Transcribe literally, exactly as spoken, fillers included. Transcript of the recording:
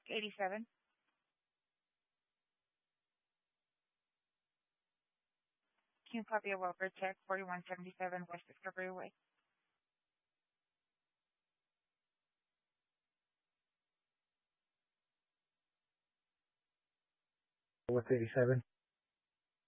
eighty-seven. Can you copy a welfare check forty-one seventy-seven West Discovery Way? What's eighty-seven?